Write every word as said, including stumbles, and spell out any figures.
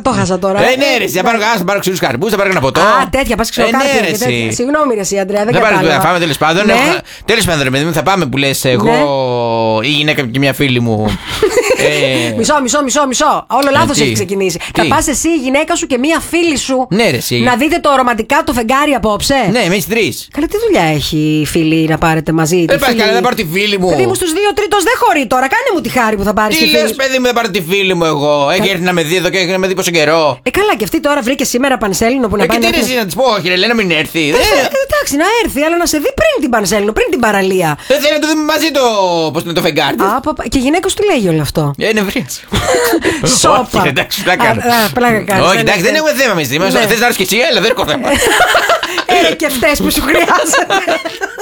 το χάσα τώρα. Ε, ναι, ρε, θα πάρω γάλα, θα πάρω ξηρούς καρπούς, θα πάρω ένα ποτό. Α, τέτοια, πας ξηροκάρπια. Συγγνώμη, ρε, εσύ, Αντρέα, δεν κατάλαβα. Θα πάμε τέλος πάντων. Τέλος πάντων, ρε παιδί μου, θα πάμε που λες εγώ, η γυναίκα και μια φίλη μου. Ε... Μισό, μισό, μισό, μισό. Όλο λάθος έχει ξεκινήσει. Τι? Θα πας εσύ, η γυναίκα σου και μία φίλη σου. Ναι, ρε, εσύ. Να δείτε το ρομαντικά το φεγγάρι απόψε. Ναι, εμείς τρεις. Καλά, τι δουλειά έχει η φίλη να πάρετε μαζί. Δεν πας καλά, δεν πάρω τη φίλη μου. Παιδί μου, στους δύο τρίτος δεν χωρεί τώρα. Κάνε μου τη χάρη που θα πάρεις. Τι λες, παιδί μου, δεν πάρω τη φίλη μου εγώ. Έχει έρθει να με δει εδώ και έχει να με δει πόσο καιρό. Ε, καλά, και αυτή τώρα βρήκε σήμερα Πανσέλινο που να πάει. Ε, και τι να τη πω, όχι, ρε, να μην έρθει. Εντάξει, να έρθει, αλλά να σε δει πριν την Πανσέλινο, πριν την παραλία. Δεν θέλει να το δούμε μαζί το. Πώς είναι το φεγγάρι. Και η γυναίκα σου τι λέγει όλο αυτό. Ε, νευρίασε. Σόπα. Όχι, εντάξει, πλάκα κάνω. Πλάκα κάνω. Όχι, εντάξει, δεν έχουμε θέμα εμείς. Θες να έρθεις και εσύ, έλα, δεν έχω θέμα. Ε, και αυτές που σου χρειάζεται.